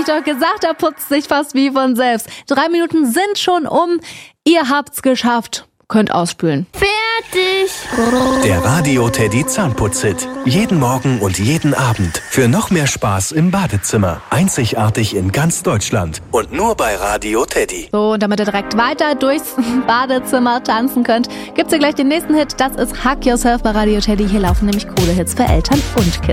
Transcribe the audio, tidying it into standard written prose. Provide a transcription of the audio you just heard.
ich doch gesagt, da putzt sich fast wie von selbst. 3 Minuten sind schon um. Ihr habt's geschafft. Könnt ausspülen. Fertig. Der Radio Teddy Zahnputz-Hit. Jeden Morgen und jeden Abend. Für noch mehr Spaß im Badezimmer. Einzigartig in ganz Deutschland. Und nur bei Radio Teddy. So, und damit ihr direkt weiter durchs Badezimmer tanzen könnt, gibt's hier gleich den nächsten Hit. Das ist Hug Yourself bei Radio Teddy. Hier laufen nämlich coole Hits für Eltern und Kids.